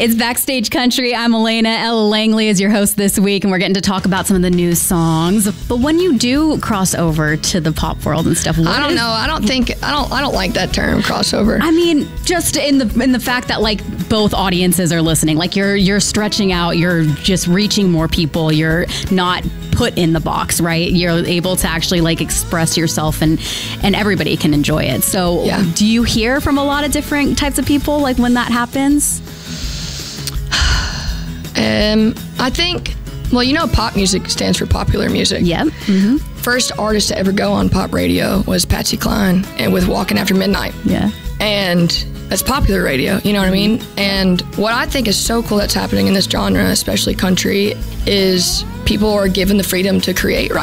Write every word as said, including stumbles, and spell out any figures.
It's Backstage Country. I'm Elena. Ella Langley is your host this week, and we're getting to talk about some of the new songs. But when you do cross over to the pop world and stuff, I don't is, know. I don't think I don't I don't like that term, crossover. I mean, just in the in the fact that like both audiences are listening, like you're you're stretching out, you're just reaching more people. You're not put in the box, right? You're able to actually like express yourself, and and everybody can enjoy it. So, yeah. Do you hear from a lot of different types of people like when that happens? Um, I think, well, you know, pop music stands for popular music. Yeah. Mm-hmm. First artist to ever go on pop radio was Patsy Cline, and with Walking After Midnight. Yeah. And that's popular radio, you know what I mean? And what I think is so cool that's happening in this genre, especially country, is people are given the freedom to create right